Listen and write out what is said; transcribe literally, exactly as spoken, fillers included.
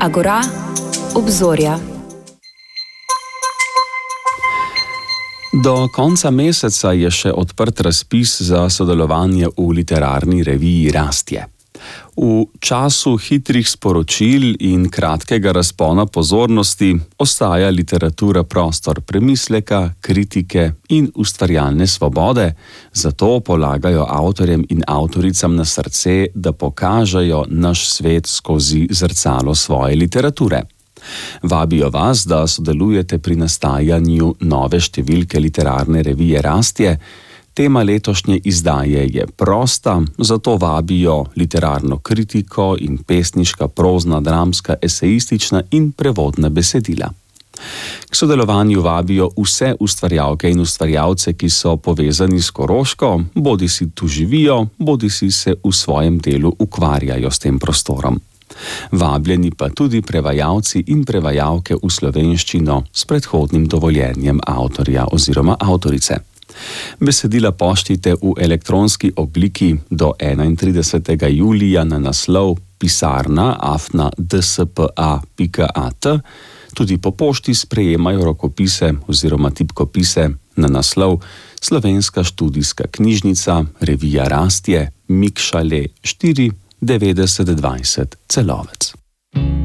Agora, obzorja. Do konca meseca je še odprt razpis za sodelovanje v literarni reviji Rastje. V času hitrih sporočil in kratkega razpona pozornosti ostaja literatura prostor premisleka, kritike in ustvarjalne svobode, zato polagajo avtorjem in avtoricam na srce, da pokažejo naš svet skozi zrcalo svoje literature. Vabijo vas, da sodelujete pri nastajanju nove številke literarne revije Rastje. Tema letošnje izdaje je prosta, zato vabijo literarno kritiko in pesniška, prozna, dramska, esejistična in prevodna besedila. K sodelovanju vabijo vse ustvarjalke in ustvarjalce, ki so povezani s Koroško, bodisi tu živijo, bodisi se v svojem delu ukvarjajo s tem prostorom. Vabljeni pa tudi prevajalci in prevajalke v slovenščino s predhodnim dovoljenjem avtorja oziroma avtorice. Besedila pošljite v elektronski obliki do enaintridesetega julija na naslov pisarna afna dspa pika at. Tudi po pošti sprejemajo rokopise oziroma tipkopise na naslov Slovenska študijska knjižnica, revija Rastje, Mikšale štiri devetdeset dvajset Celovec.